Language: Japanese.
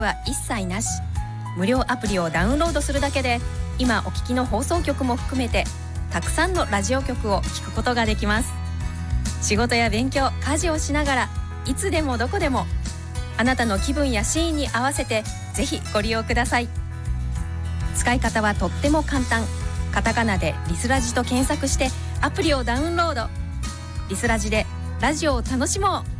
は一切なし。無料アプリをダウンロードするだけで、今お聞きの放送局も含めてたくさんのラジオ局を聞くことができます。仕事や勉強、家事をしながらいつでもどこでも、あなたの気分やシーンに合わせてぜひご利用ください。使い方はとっても簡単。カタカナでリスラジと検索してアプリをダウンロード。リスラジでラジオを楽しもう。